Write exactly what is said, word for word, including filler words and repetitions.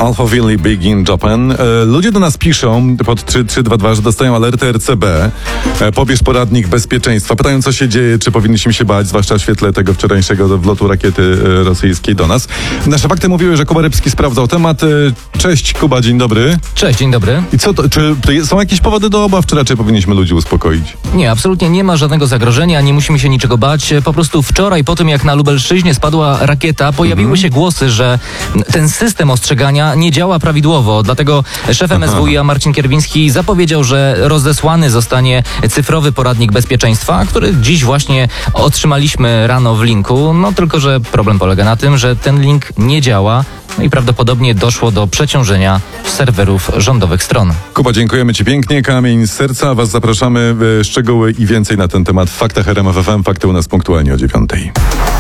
Alphaville Big in Japan. E, ludzie do nas piszą pod trzy trzy dwa dwa, że dostają alerty R C B. E, pobierz poradnik bezpieczeństwa. Pytają, co się dzieje, czy powinniśmy się bać, zwłaszcza w świetle tego wczorajszego wlotu rakiety e, rosyjskiej do nas. Nasze fakty mówiły, że Kuba Rybski sprawdzał temat. E, cześć Kuba, dzień dobry. Cześć, dzień dobry. I co to, czy to są jakieś powody do obaw, czy raczej powinniśmy ludzi uspokoić? Nie, absolutnie nie ma żadnego zagrożenia, nie musimy się niczego bać. Po prostu wczoraj, po tym jak na Lubelszczyźnie spadła rakieta, pojawiły mm. się głosy, że ten system ostrzegania nie działa prawidłowo. Dlatego szef M S W i a Marcin Kierwiński zapowiedział, że rozesłany zostanie cyfrowy poradnik bezpieczeństwa, który dziś właśnie otrzymaliśmy rano w linku. No tylko, że problem polega na tym, że ten link nie działa. No i prawdopodobnie doszło do przeciążenia serwerów rządowych stron. Kuba, dziękujemy Ci pięknie. Kamień z serca. Was zapraszamy. Szczegóły i więcej na ten temat w Faktach R M F F M. Fakty u nas punktualnie o dziewiątej.